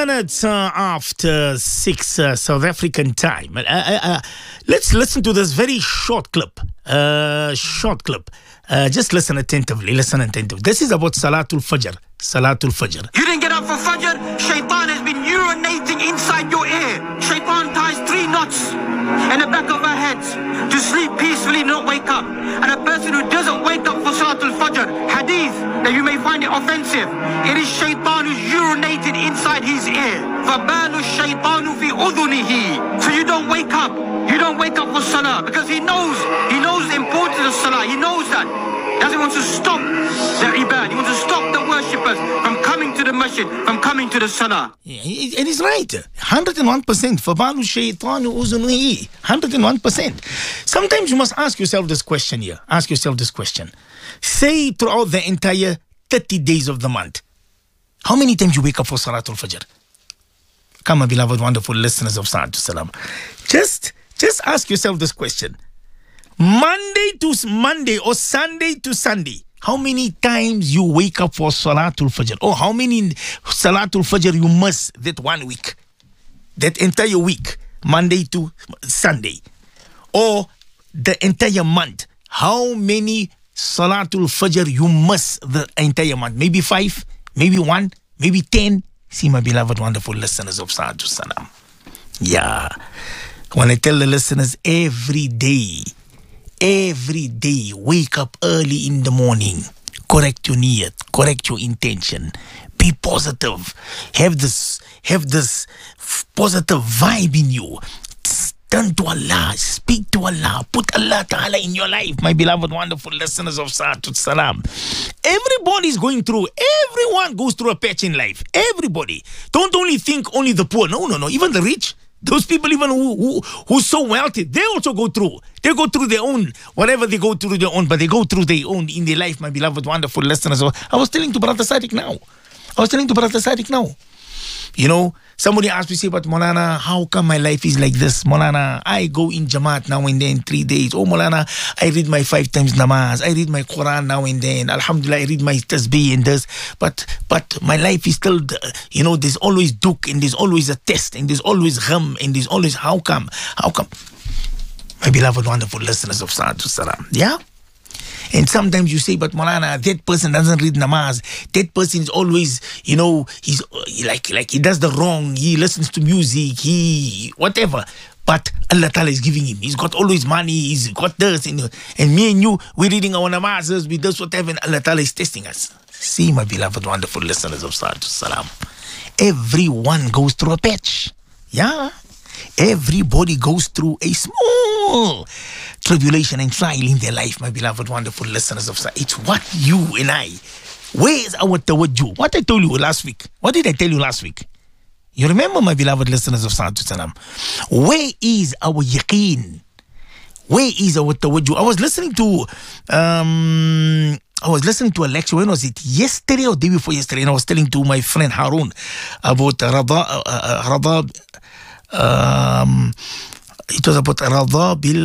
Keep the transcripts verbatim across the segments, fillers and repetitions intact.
minutes uh, after six uh, South African time. Uh, uh, uh, let's listen to this very short clip. Uh, short clip. Uh, just listen attentively. Listen attentively. This is about Salatul Fajr. Salatul Fajr. You didn't get up for Fajr. Shaitan has been urinating inside your ear. Shaitan ties three knots in the back of our heads to sleep peacefully, not wake up. And a person who doesn't wake up for Salatul Fajr, hadith, that you may find it offensive, it is Shaitan who's urinated inside his ear. فَبَالُ الشَّيْطَانُ فِي أُذُنِهِ. So you don't wake up. You don't wake up for Salah because he knows, he knows the importance of Salah. He knows that. He doesn't want to stop the ibad. He wants to stop the worshippers from coming to the masjid, from coming to the Salah. Yeah, and he's right. one hundred one percent. فَبَالُ الشَّيْطَانُ أُذُنِهِ. one hundred one percent. Sometimes you must ask yourself this question here. Ask yourself this question. Say throughout the entire thirty days of the month, how many times you wake up for Salatul Fajr? Come, my beloved, wonderful listeners of Salatul Salam. Just, just ask yourself this question. Monday to Monday or Sunday to Sunday, how many times you wake up for Salatul Fajr? Or how many Salatul Fajr you miss that one week? That entire week, Monday to Sunday. Or the entire month. How many Salatul Fajr you miss the entire month? Maybe five, maybe one, maybe ten. See, my beloved, wonderful listeners of Salatul Salam. Yeah. When I tell the listeners every day, every day, wake up early in the morning. Correct your niyat, correct your intention. Be positive. Have this, have this positive vibe in you. Turn to Allah, speak to Allah, put Allah Ta'ala in your life, my beloved, wonderful listeners of Salatul Salam. Everybody is going through, everyone goes through a patch in life. Everybody. Don't only think only the poor. No, no, no. Even the rich, those people even who, who who's so wealthy, they also go through. They go through their own, whatever they go through their own, but they go through their own in their life, my beloved, wonderful listeners. I was telling to Brother Sadiq now. I was telling to Brother Sadiq now. You know, somebody asked me, say, but Maulana, how come my life is like this? Maulana, I go in Jamaat now and then, three days. Oh, Maulana, I read my five times namaz. I read my Quran now and then. Alhamdulillah, I read my tasbih and this. But but my life is still, you know, there's always duk and there's always a test and there's always gham and there's always, how come? How come? My beloved, wonderful listeners of Salatul Salam. Yeah? And sometimes you say, but Maulana, that person doesn't read namaz. That person is always, you know, he's like, like he does the wrong. He listens to music. He, whatever. But Allah Ta'ala is giving him. He's got always money. He's got this. And, and me and you, we're reading our namazes. We this, whatever. And Allah Ta'ala is testing us. See, my beloved, wonderful listeners of Salatul Salam. Everyone goes through a patch. Yeah. Everybody goes through a small tribulation and trial in their life, my beloved, wonderful listeners of Salaam. It's what you and I, where is our tawajjuh? What I told you last week. What did I tell you last week? You remember, my beloved listeners of Salaam? Where is our yaqeen? Where is our tawajjuh? I was listening to, um, I was listening to a lecture. When was it? Yesterday or day before yesterday? And I was telling to my friend Harun about Rada, uh, uh, Rada, Um, it was about Radha bil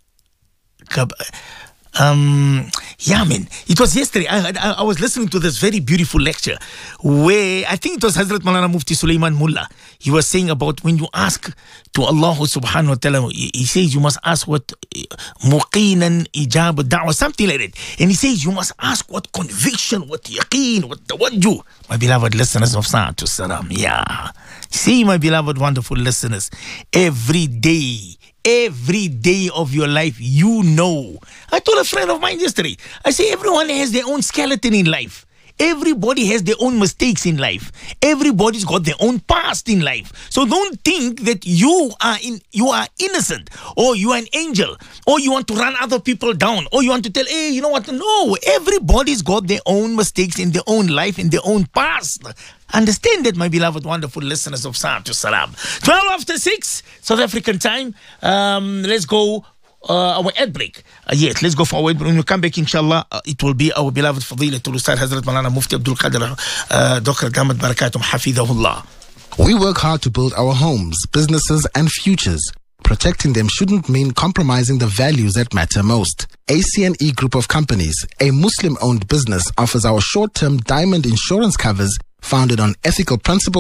um, yeah, man. It was yesterday. I, I, I was listening to this very beautiful lecture where I think it was Hazrat Maulana Mufti Sulaiman Mullah. He was saying about when you ask to Allah subhanahu wa ta'ala, he, he says you must ask what muqinan ijab da'wah, something like that. And he says you must ask what conviction, what yaqeen, what tawajjuh. My beloved listeners of Salatul Salam. Yeah. See, my beloved, wonderful listeners, every day, every day of your life, you know. I told a friend of mine yesterday, I say everyone has their own skeleton in life. Everybody has their own mistakes in life. Everybody's got their own past in life. So don't think that you are in you are innocent or you are an angel or you want to run other people down or you want to tell, hey, you know what? No, everybody's got their own mistakes in their own life, in their own past. Understand that, my beloved, wonderful listeners of Salatul Salam. twelve after six, South African time. Um, let's go. Uh, our ad break. Uh, yes, let's go for our ad break. When we come back, inshallah, uh, it will be our beloved Fadilatul Ustad Hazrat Maulana Mufti Abdul Qadir uh, Doctor Damat Barakatum Hafidahullah. We work hard to build our homes, businesses and futures. Protecting them shouldn't mean compromising the values that matter most. A C N E Group of Companies, a Muslim-owned business, offers our short-term diamond insurance covers founded on ethical principles,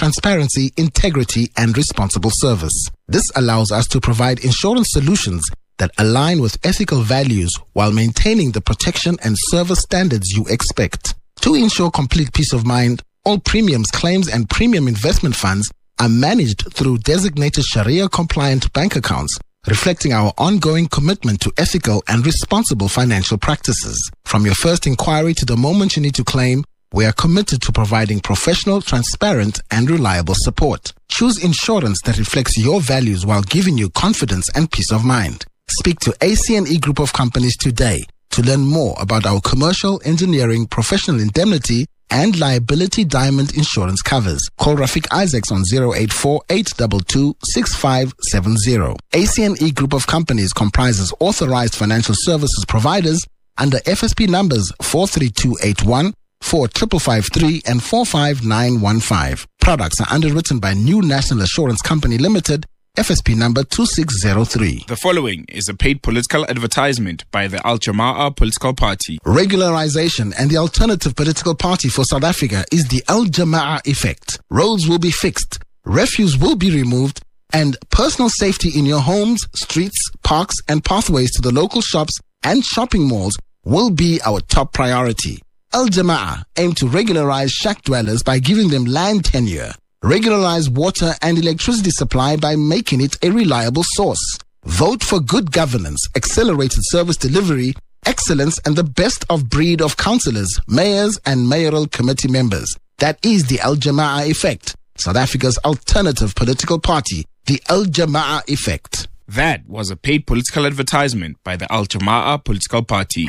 transparency, integrity, and responsible service. This allows us to provide insurance solutions that align with ethical values while maintaining the protection and service standards you expect. To ensure complete peace of mind, all premiums, claims, and premium investment funds are managed through designated Sharia-compliant bank accounts, reflecting our ongoing commitment to ethical and responsible financial practices. From your first inquiry to the moment you need to claim, we are committed to providing professional, transparent, and reliable support. Choose insurance that reflects your values while giving you confidence and peace of mind. Speak to A C N E Group of Companies today to learn more about our commercial, engineering, professional indemnity, and liability diamond insurance covers. Call Rafiq Isaacs on zero eight four, eight two two, six five seven zero. A C N E Group of Companies comprises authorized financial services providers under F S P numbers four three two eight one, four five five three, and four five nine one five. Products are underwritten by New National Assurance Company Limited, F S P number two six zero three. The following is a paid political advertisement by the Al Jama'ah Political Party. Regularization and the alternative political party for South Africa is the Al Jama'ah effect. Roads will be fixed, refuse will be removed, and personal safety in your homes, streets, parks, and pathways to the local shops and shopping malls will be our top priority. Al Jama'ah aim to regularize shack dwellers by giving them land tenure. Regularize water and electricity supply by making it a reliable source. Vote for good governance, accelerated service delivery, excellence, and the best of breed of councillors, mayors, and mayoral committee members. That is the Al Jama'ah effect. South Africa's alternative political party, the Al Jama'ah effect. That was a paid political advertisement by the Al Jama'ah Political Party.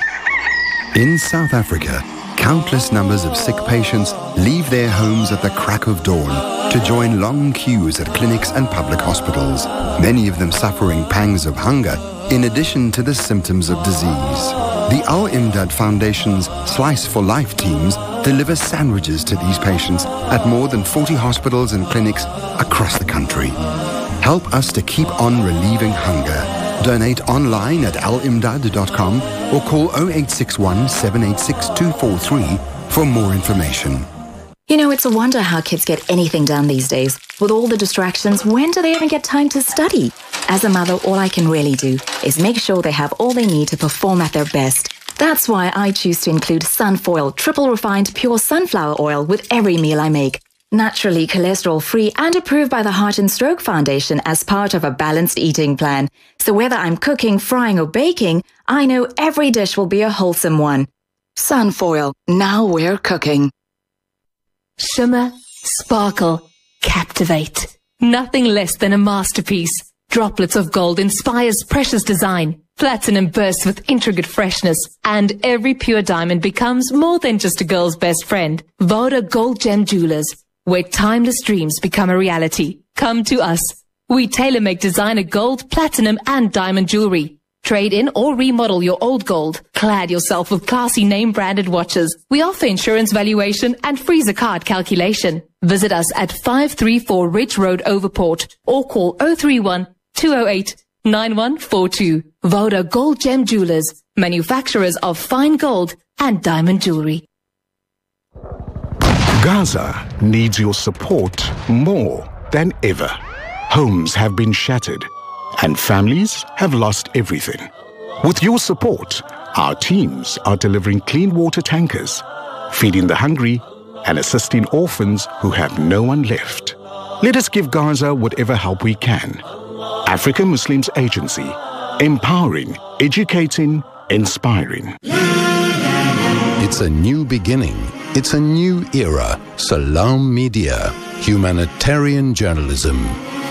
In South Africa, countless numbers of sick patients leave their homes at the crack of dawn to join long queues at clinics and public hospitals, many of them suffering pangs of hunger in addition to the symptoms of disease. The Al Imdad Foundation's Slice for Life teams deliver sandwiches to these patients at more than forty hospitals and clinics across the country. Help us to keep on relieving hunger. Donate online at al imdad dot com or call zero eight six one, seven eight six, two four three for more information. You know, it's a wonder how kids get anything done these days. With all the distractions, when do they even get time to study? As a mother, all I can really do is make sure they have all they need to perform at their best. That's why I choose to include Sunfoil triple refined pure sunflower oil with every meal I make. Naturally cholesterol-free and approved by the Heart and Stroke Foundation as part of a balanced eating plan. So whether I'm cooking, frying or baking, I know every dish will be a wholesome one. Sunfoil, now we're cooking. Shimmer, sparkle, captivate. Nothing less than a masterpiece. Droplets of gold inspires precious design. Platinum bursts with intricate freshness. And every pure diamond becomes more than just a girl's best friend. Voda Gold Gem Jewelers, where timeless dreams become a reality. Come to us. We tailor-make designer gold, platinum, and diamond jewelry. Trade in or remodel your old gold. Clad yourself with classy name-branded watches. We offer insurance valuation and free zakat calculation. Visit us at five three four Ridge Road, Overport, or call zero three one, two zero eight, nine one four two. Voda Gold Gem Jewelers, manufacturers of fine gold and diamond jewelry. Gaza needs your support more than ever. Homes have been shattered and families have lost everything. With your support, our teams are delivering clean water tankers, feeding the hungry, and assisting orphans who have no one left. Let us give Gaza whatever help we can. African Muslims Agency, empowering, educating, inspiring. It's a new beginning. It's a new era. Salam Media, humanitarian journalism.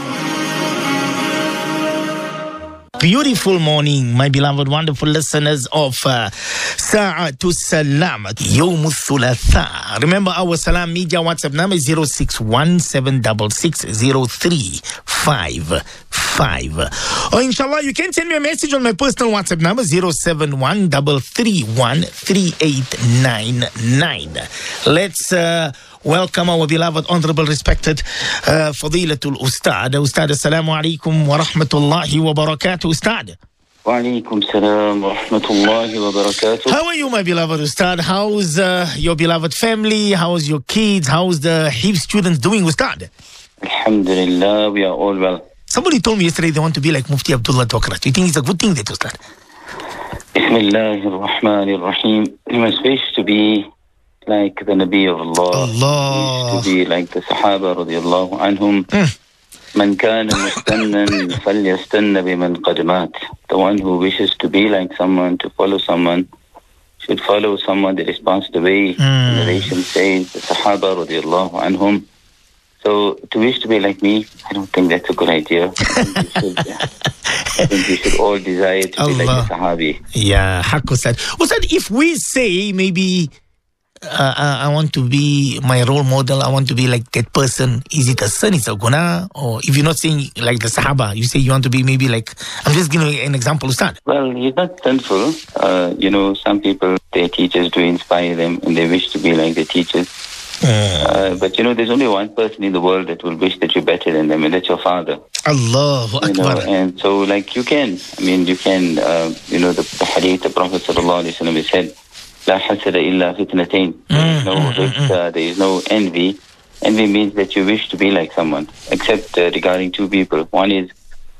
Beautiful morning, my beloved, wonderful listeners of uh, Sa'atu Salam, Yawm Thulatha. Remember our Salam Media WhatsApp number is zero six one, seven six six, zero three five five. Or inshallah, you can send me a message on my personal WhatsApp number zero seven one, three three one, three eight nine nine. Let's uh, welcome our beloved, honorable, respected uh, Fadilatul Ustad. Ustad, assalamu alaikum wa rahmatullahi wa barakatuh. Ustad. Wa alaikum salam wa rahmatullahi wa barakatuh. How are you, my beloved Ustad? How's uh, your beloved family? How's your kids? How's the H I B students doing, Ustad? Alhamdulillah, we are all well. Somebody told me yesterday they want to be like Mufti Abdullah Tokrat. Do you think it's a good thing, that Ustad? Bismillahir Rahmanir Rahim. You must wish to be like the Nabi of Allah. Allah. Wish to be like the Sahaba radiallahu anhum. Mm. Man kana mustannan falyastanna biman qad mat. The one who wishes to be like someone, to follow someone, should follow someone that has passed away. Mm. The narration says the Sahaba radiallahu anhum. So to wish to be like me, I don't think that's a good idea. I think we should, I think we should all desire to Allah. be like the Sahabi. Yeah, Haq Ustad. Ustad, if we say maybe uh, uh, I want to be my role model, I want to be like that person, is it a sin, it's a guna? Or if you're not saying like the Sahaba, you say you want to be maybe like, I'm just giving an example, Ustad. Well, he's not sinful. Uh, you know, some people, their teachers do inspire them and they wish to be like the teachers. Uh, but you know, there's only one person in the world that will wish that you're better than them, and that's your father. Allahu You know, Akbar. and so like you can, I mean, you can, uh, you know, the, the hadith, the Prophet sallallahu alaihi wasallam said, "La hasada illa fitnatain." There is no risk, uh, there is no envy. Envy means that you wish to be like someone, except uh, regarding two people. One is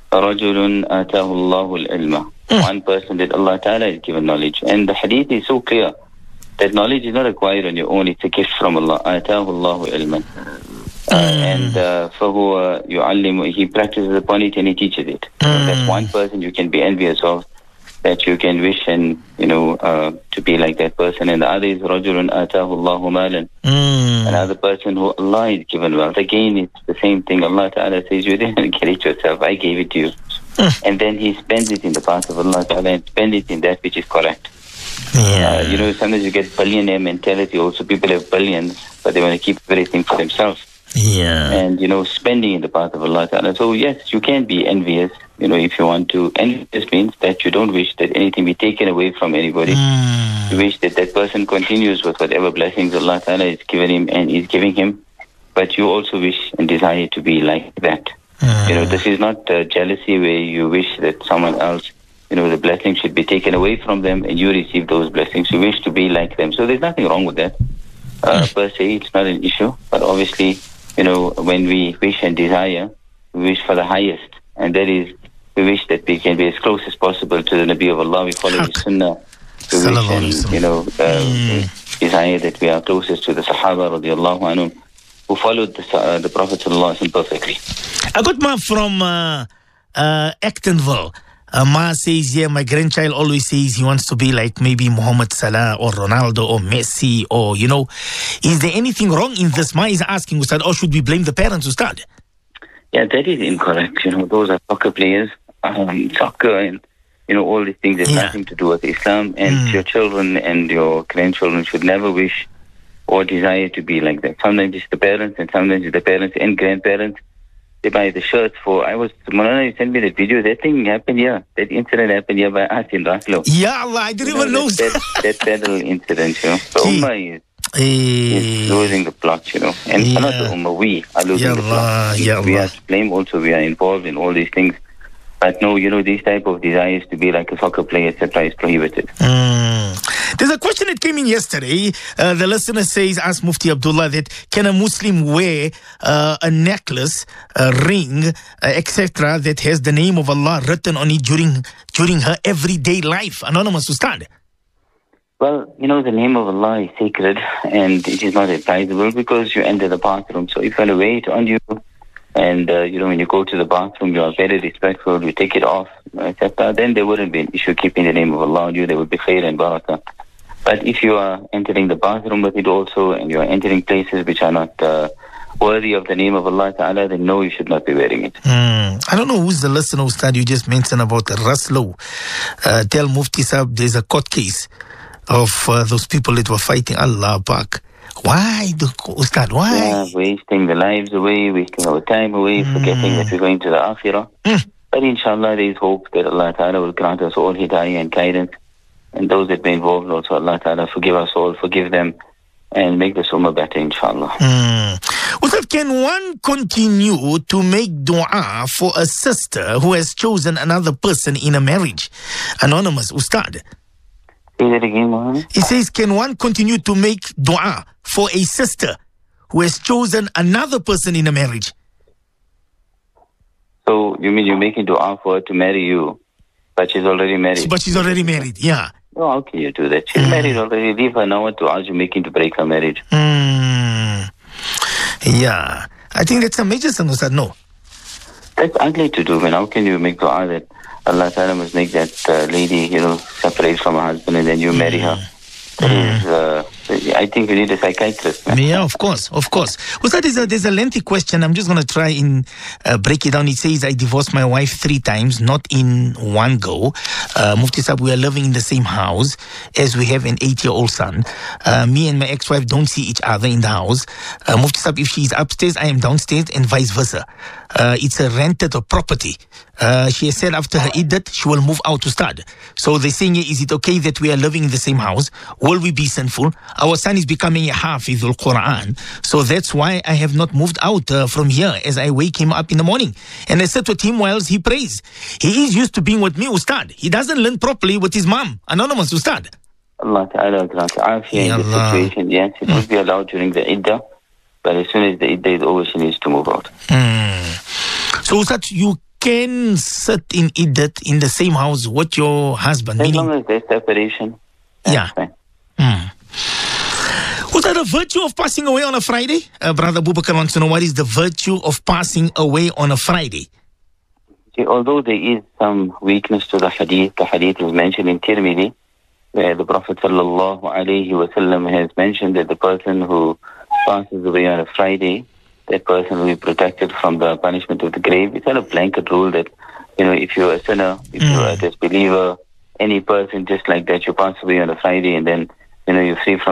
رَجُلٌ آتَاهُ اللَّهُ الْعِلْمَ. One person that Allah Ta'ala has given knowledge. And the hadith is so clear that knowledge is not acquired on your own, it's a gift from Allah. آتَاهُ اللَّهُ عِلْمًا. Uh, and uh, فَهُوَ يُعَلِّمُ, he practices upon it and he teaches it. Mm. That's one person you can be envious of, that you can wish and, you know, uh, to be like that person. And the other is رَجُلٌ آتَاهُ اللَّهُ مَالًا. Mm. Another person who Allah has given wealth. Again, it's the same thing. Allah Ta'ala says, you didn't get it yourself, I gave it to you. Mm. And then he spends it in the path of Allah Ta'ala and spends it in that which is correct. Yeah. Uh, you know, sometimes you get billionaire mentality also. People have billions, but they want to keep everything for themselves. Yeah. And, you know, spending in the path of Allah Ta'ala. So, yes, you can be envious, you know, if you want to. Envious means that you don't wish that anything be taken away from anybody. Mm. You wish that that person continues with whatever blessings Allah Ta'ala has given him and is giving him. But you also wish and desire to be like that. Mm. You know, this is not uh, jealousy where you wish that someone else, you know, the blessings should be taken away from them and you receive those blessings. You wish to be like them. So there's nothing wrong with that. Uh, per se, it's not an issue. But obviously, you know, when we wish and desire, we wish for the highest. And that is, we wish that we can be as close as possible to the Nabi of Allah. We follow his sunnah. We wish and, you know, uh, mm. desire that we are closest to the Sahaba radiallahu anhum, who followed the, uh, the Prophet sallallahu alaihi wasallam perfectly. I got ma from uh, uh, Actonville. Uh, Ma says, yeah, my grandchild always says he wants to be like maybe Muhammad Salah or Ronaldo or Messi or, you know. Is there anything wrong in this? Ma is asking, Ustad, or should we blame the parents, Ustad? Yeah, that is incorrect. You know, those are soccer players. Um, soccer and, you know, all these things have yeah. nothing to do with Islam. And mm. your children and your grandchildren should never wish or desire to be like that. Sometimes it's the parents and sometimes it's the parents and grandparents. They buy the shirts for, I was, Mulana, you sent me that video, that thing happened here, that incident happened here by us in Raslo. Yeah, Allah, I didn't you even know, know. That, that, that pedal incident, you know. The Ummah is, is losing the plot, you know. And yeah. not the Ummah, we are losing Ya the Allah, plot. Ya We Allah. are to blame also, we are involved in all these things. But no, you know, these type of desires to be like a soccer player, et cetera is prohibited. Mm. There's a question that came in yesterday. Uh, the listener says, ask Mufti Abdullah that can a Muslim wear uh, a necklace, a ring, uh, et cetera that has the name of Allah written on it during during her everyday life? Anonymous Ustad. Well, you know, the name of Allah is sacred and it is not advisable because you enter the bathroom. So if you want to wear it on you, and, uh, you know, when you go to the bathroom, you are very respectful, you take it off, et cetera, then there wouldn't be an issue keeping the name of Allah on you. There would be khair and barakah. But if you are entering the bathroom with it also, and you are entering places which are not uh, worthy of the name of Allah Ta'ala, then no, you should not be wearing it. Mm. I don't know who's the listener, Ustad, you just mentioned about Raslo. Uh, tell Mufti Sahib there's a court case of uh, those people that were fighting Allah Pak. Why, Ustad, why? Yeah, wasting the lives away, wasting our time away, mm. forgetting that we're going to the Akhirah. Mm. But inshallah, there is hope that Allah Ta'ala will grant us all hidayah and guidance. And those that may involved also, Allah Ta'ala forgive us all, forgive them, and make the Ummah better, inshallah. Mm. Ustad, can one continue to make dua for a sister who has chosen another person in a marriage? Anonymous, Ustad. Say that again, Mohammed. He says, can one continue to make dua for a sister who has chosen another person in a marriage? So you mean you're making dua for her to marry you, but she's already married? But she's already married, yeah. Oh, how can you do that? She's Mm. married already. Leave her now. What du'as you making to break her marriage? Mm. Yeah. I think that's a major sin, Ustad. No. That's ugly to do, man. How can you make dua that Allah Ta'ala must make that uh, lady, you know, separate from her husband and then you marry her? That is, uh, I think you need a psychiatrist, man. Yeah, of course, of course. Ustad, there's a, there's a lengthy question. I'm just going to try and uh, break it down. It says, I divorced my wife three times, not in one go. Uh, Mufti Sahib, we are living in the same house as we have an eight-year-old son. Uh, me and my ex-wife don't see each other in the house. Uh, Mufti Sahib, if she is upstairs, I am downstairs and vice versa. Uh, it's a rented property. Uh, she has said after her iddat, she will move out to start. So they're saying, is it okay that we are living in the same house? Will we be sinful? Our son is becoming a hafiz al-Quran. So that's why I have not moved out uh, from here as I wake him up in the morning. And I said with him whilst he prays. He is used to being with me, Ustad. He doesn't learn properly with his mom. Anonymous, Ustad. Allah Ta'ala grant afiyah in this situation. Yes, it would be allowed during the iddah. But as soon as the iddah is over, she needs to move out. Mm. So, Ustad, you can sit in iddat in the same house with your husband. As meaning, long as there's separation. Yeah. Mm. Was that the virtue of passing away on a Friday? Uh, Brother Bubakar wants to know, what is the virtue of passing away on a Friday? See, although there is some weakness to the hadith, the hadith is mentioned in Tirmidhi, where the Prophet sallallahu alaihi wasallam has mentioned that the person who passes away on a Friday, that person will be protected from the punishment of the grave. It's not a blanket rule that, you know, if you're a sinner, if mm. you're a disbeliever, any person just like that, you pass away on a Friday and then, you know, you're free from